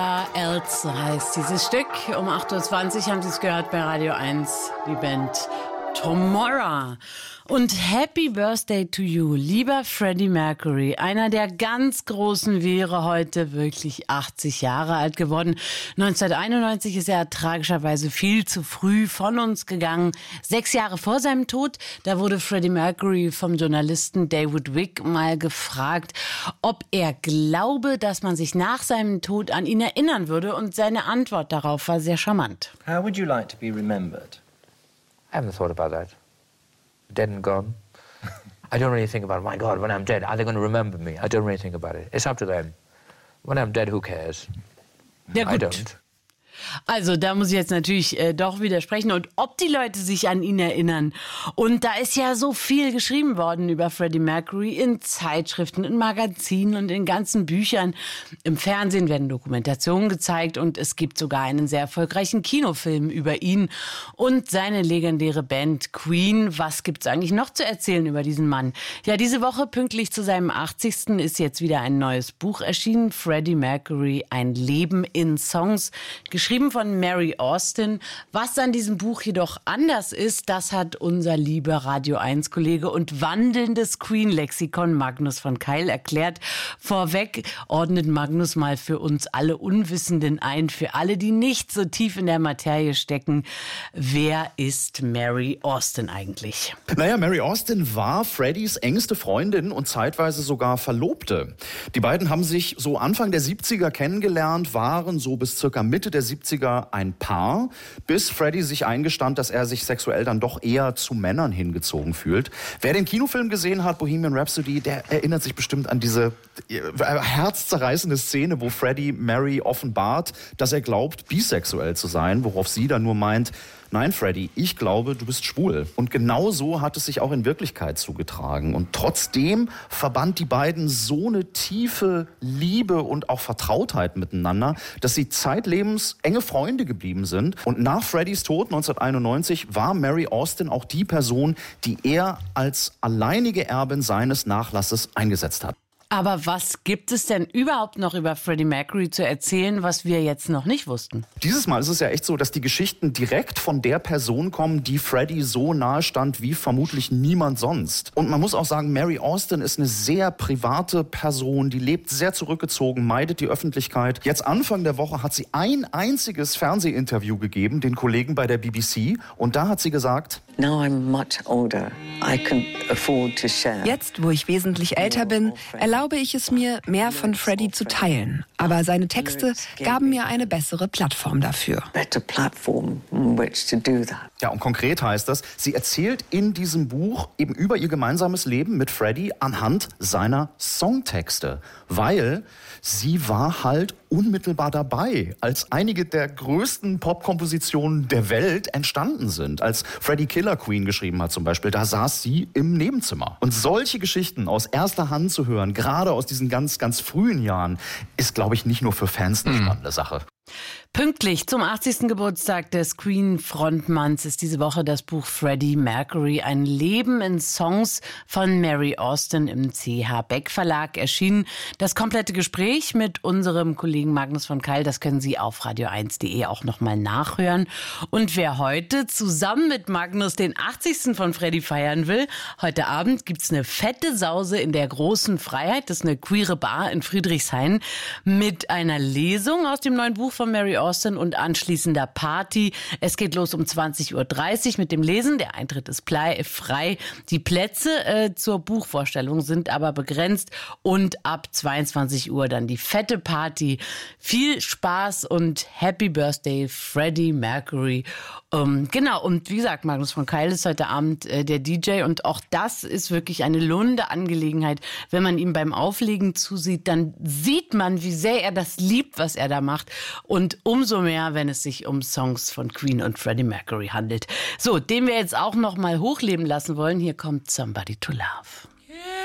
Else heißt dieses Stück. Um 8.20 Uhr haben Sie es gehört bei Radio 1, die Band Tomorrow. Und Happy Birthday to you, lieber Freddie Mercury. Einer der ganz Großen wäre heute wirklich 80 Jahre alt geworden. 1991 ist er tragischerweise viel zu früh von uns gegangen. 6 Jahre vor seinem Tod, da wurde Freddie Mercury vom Journalisten David Wick mal gefragt, ob er glaube, dass man sich nach seinem Tod an ihn erinnern würde. Und seine Antwort darauf war sehr charmant. How would you like to be remembered? I haven't thought about that. Dead and gone. I don't really think about, my God, when I'm dead, are they going to remember me? I don't really think about it. It's up to them. When I'm dead, who cares? Ja, gut. I don't. Also da muss ich jetzt natürlich doch widersprechen. Und ob die Leute sich an ihn erinnern. Und da ist ja so viel geschrieben worden über Freddie Mercury in Zeitschriften, in Magazinen und in ganzen Büchern. Im Fernsehen werden Dokumentationen gezeigt und es gibt sogar einen sehr erfolgreichen Kinofilm über ihn und seine legendäre Band Queen. Was gibt's eigentlich noch zu erzählen über diesen Mann? Ja, diese Woche pünktlich zu seinem 80. ist jetzt wieder ein neues Buch erschienen. Freddie Mercury, ein Leben in Songs, geschrieben von Mary Austin. Was an diesem Buch jedoch anders ist, das hat unser lieber Radio 1-Kollege und wandelndes Queen-Lexikon Magnus von Keil erklärt. Vorweg ordnet Magnus mal für uns alle Unwissenden ein, für alle, die nicht so tief in der Materie stecken. Wer ist Mary Austin eigentlich? Naja, Mary Austin war Freddies engste Freundin und zeitweise sogar Verlobte. Die beiden haben sich so Anfang der 70er kennengelernt, waren so bis circa Mitte der 70er ein Paar, bis Freddie sich eingestand, dass er sich sexuell dann doch eher zu Männern hingezogen fühlt. Wer den Kinofilm gesehen hat, Bohemian Rhapsody, der erinnert sich bestimmt an diese herzzerreißende Szene, wo Freddie Mary offenbart, dass er glaubt, bisexuell zu sein, worauf sie dann nur meint, nein, Freddie, ich glaube, du bist schwul. Und genau so hat es sich auch in Wirklichkeit zugetragen. Und trotzdem verband die beiden so eine tiefe Liebe und auch Vertrautheit miteinander, dass sie zeitlebens enge Freunde geblieben sind. Und nach Freddies Tod 1991 war Mary Austin auch die Person, die er als alleinige Erbin seines Nachlasses eingesetzt hat. Aber was gibt es denn überhaupt noch über Freddie Mercury zu erzählen, was wir jetzt noch nicht wussten? Dieses Mal ist es ja echt so, dass die Geschichten direkt von der Person kommen, die Freddie so nahe stand wie vermutlich niemand sonst. Und man muss auch sagen, Mary Austin ist eine sehr private Person, die lebt sehr zurückgezogen, meidet die Öffentlichkeit. Jetzt Anfang der Woche hat sie ein einziges Fernsehinterview gegeben, den Kollegen bei der BBC. Und da hat sie gesagt, Now I'm much older. I can afford to share. Jetzt, wo ich wesentlich älter bin, erlaube ich es mir, mehr von Freddie zu teilen. Aber seine Texte gaben mir eine bessere Plattform dafür. Better platform on which to do that. ja, und konkret heißt das, sie erzählt in diesem Buch eben über ihr gemeinsames Leben mit Freddie anhand seiner Songtexte, weil sie war halt unmittelbar dabei, als einige der größten Popkompositionen der Welt entstanden sind. Als Freddie Killer Queen geschrieben hat zum Beispiel, da saß sie im Nebenzimmer. Und solche Geschichten aus erster Hand zu hören, gerade aus diesen ganz, ganz frühen Jahren, ist, glaube ich, nicht nur für Fans eine spannende Sache. Pünktlich zum 80. Geburtstag des Queen-Frontmanns ist diese Woche das Buch Freddie Mercury, ein Leben in Songs von Mary Austin im CH Beck Verlag erschienen. Das komplette Gespräch mit unserem Kollegen Magnus von Keil, das können Sie auf radio1.de auch nochmal nachhören. Und wer heute zusammen mit Magnus den 80. von Freddie feiern will, heute Abend gibt's eine fette Sause in der Großen Freiheit. Das ist eine queere Bar in Friedrichshain mit einer Lesung aus dem neuen Buch von Mary Austin und anschließender Party. Es geht los um 20.30 Uhr mit dem Lesen. Der Eintritt ist frei. Die Plätze zur Buchvorstellung sind aber begrenzt und ab 22 Uhr dann die fette Party. Viel Spaß und Happy Birthday, Freddie Mercury. Genau, und wie gesagt, Magnus von Keil ist heute Abend der DJ und auch das ist wirklich eine lohnende Angelegenheit. Wenn man ihm beim Auflegen zusieht, dann sieht man, wie sehr er das liebt, was er da macht. Und umso mehr, wenn es sich um Songs von Queen und Freddie Mercury handelt. So, den wir jetzt auch noch mal hochleben lassen wollen. Hier kommt Somebody to Love.